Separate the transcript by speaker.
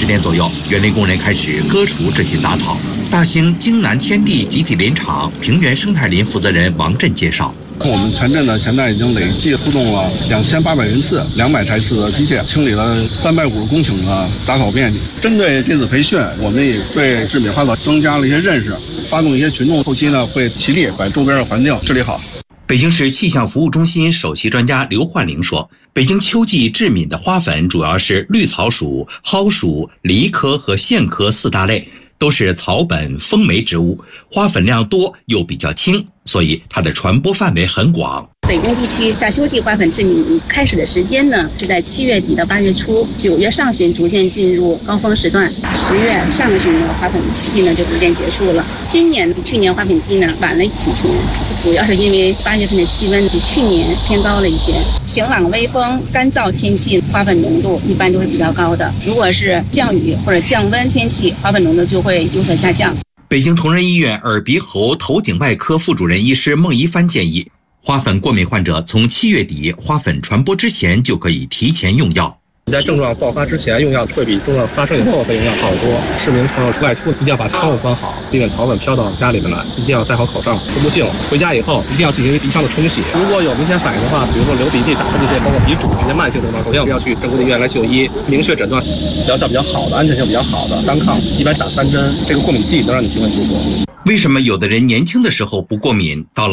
Speaker 1: 10点左右，园林工人开始割除这些杂草。大兴京南天地集体林场平原生态林负责人王震介绍。
Speaker 2: 我们全镇呢，现在已经累计出动了2800人次、200台次的机械，清理了350公顷的杂草面积。针对这次培训，我们也对制米花草增加了一些认识，发动一些群众，后期呢会齐力把周边的环境治理好。
Speaker 1: 北京市气象服务中心首席专家刘焕玲说，北京秋季制敏的花粉主要是绿草属、蒿属、梨科和苋科4大类，都是草本风媒植物，花粉量多又比较轻，所以它的传播范围很广。
Speaker 3: 北京地区夏秋季花粉制敏开始的时间呢，是在7月底到8月初，9月上旬逐渐进入高峰时段，10月上旬的花粉季呢就逐渐结束了。今年比去年花粉季呢晚了几天，主要是因为8月份的气温比去年偏高了一些。晴朗微风、干燥天气，花粉浓度一般都是比较高的。如果是降雨或者降温天气，花粉浓度就会有所下降。
Speaker 1: 北京同仁医院耳鼻喉头颈外科副主任医师孟一帆建议，花粉过敏患者从7月底花粉传播之前就可以提前用药。
Speaker 4: 在症状爆发之前用药会比症状发生以后再用药好得多。市民朋友外出一定要把窗户关好，避免草粉飘到家里面来，一定要戴好口罩。同步性回家以后一定要进行鼻腔的冲洗。如果有明显反应的话，比如说流鼻涕、打喷嚏这些，包括鼻堵这些慢性症状，首先我们要去正规的医院来就医，明确诊断。疗效比较好的、安全性比较好的单抗，一般打3针，这个过敏剂能让你平稳度过。
Speaker 1: 为什么有的人年轻的时候不过敏，到了